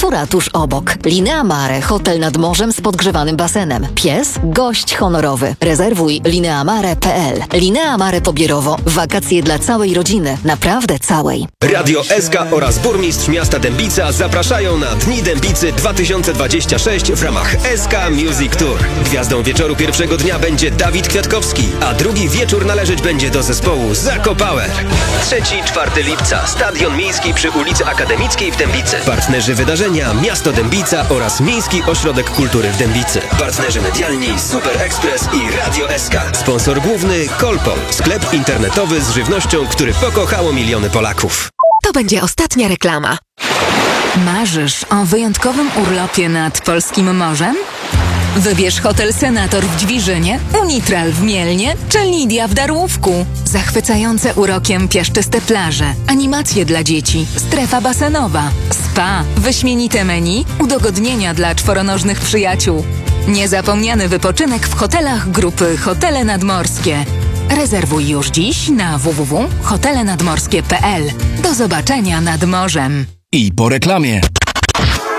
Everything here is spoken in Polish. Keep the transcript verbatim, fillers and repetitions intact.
Fura tuż obok. Linea Mare, hotel nad morzem z podgrzewanym basenem. Pies, gość honorowy. Rezerwuj lineamare kropka p l. Linea Mare Pobierowo. Wakacje dla całej rodziny. Naprawdę całej. Radio S K oraz burmistrz miasta Dębica zapraszają na Dni Dębicy dwa tysiące dwadzieścia sześć w ramach S K Music Tour. Gwiazdą wieczoru pierwszego dnia będzie Dawid Kwiatkowski, a drugi wieczór należeć będzie do zespołu Zakopower. trzeciego czwartego lipca. Stadion Miejski przy ulicy Akademickiej w Dębicy. Partnerzy wydarzenia Miasto Dębica oraz Miejski Ośrodek Kultury w Dębicy. Partnerzy medialni Super Express i Radio S K. Sponsor główny Kolpol. Sklep internetowy z żywnością, który pokochało miliony Polaków. To będzie ostatnia reklama. Marzysz o wyjątkowym urlopie nad polskim morzem? Wybierz hotel Senator w Dźwiżynie, Unitral w Mielnie czy Lidia w Darłówku. Zachwycające urokiem piaszczyste plaże, animacje dla dzieci, strefa basenowa, spa, wyśmienite menu, udogodnienia dla czworonożnych przyjaciół. Niezapomniany wypoczynek w hotelach grupy Hotele Nadmorskie. Rezerwuj już dziś na w w w kropka hotele nadmorskie kropka p l. Do zobaczenia nad morzem. I po reklamie.